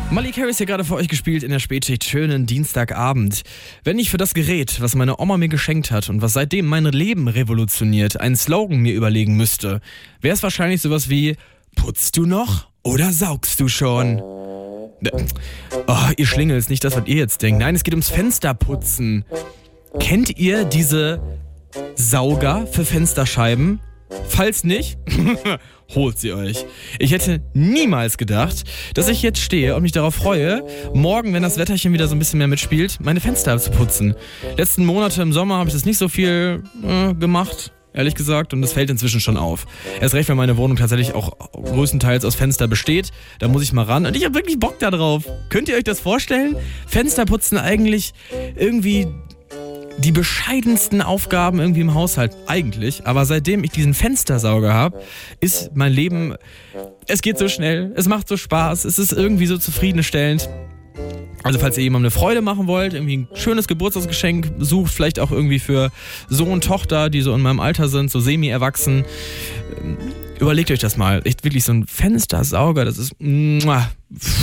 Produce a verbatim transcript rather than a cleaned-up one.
Molly Carey ist hier gerade für euch gespielt in der Spätschicht. Schönen Dienstagabend. Wenn ich für das Gerät, was meine Oma mir geschenkt hat und was seitdem mein Leben revolutioniert, einen Slogan mir überlegen müsste, wäre es wahrscheinlich sowas wie: Putzt du noch oder saugst du schon? Oh, ihr Schlingels, nicht das, was ihr jetzt denkt. Nein, es geht ums Fensterputzen. Kennt ihr diese Sauger für Fensterscheiben? Falls nicht, holt sie euch. Ich hätte niemals gedacht, dass ich jetzt stehe und mich darauf freue, morgen, wenn das Wetterchen wieder so ein bisschen mehr mitspielt, meine Fenster zu putzen. Letzten Monate im Sommer habe ich das nicht so viel äh, gemacht, ehrlich gesagt, und das fällt inzwischen schon auf. Erst recht, wenn meine Wohnung tatsächlich auch größtenteils aus Fenster besteht, da muss ich mal ran und ich habe wirklich Bock da drauf. Könnt ihr euch das vorstellen? Fensterputzen eigentlich irgendwie die bescheidensten Aufgaben irgendwie im Haushalt, eigentlich. Aber seitdem ich diesen Fenstersauger habe, ist mein Leben, es geht so schnell, es macht so Spaß, es ist irgendwie so zufriedenstellend. Also falls ihr jemandem eine Freude machen wollt, irgendwie ein schönes Geburtstagsgeschenk sucht, vielleicht auch irgendwie für Sohn, Tochter, die so in meinem Alter sind, so semi-erwachsen, überlegt euch das mal. Echt wirklich so ein Fenstersauger, das ist...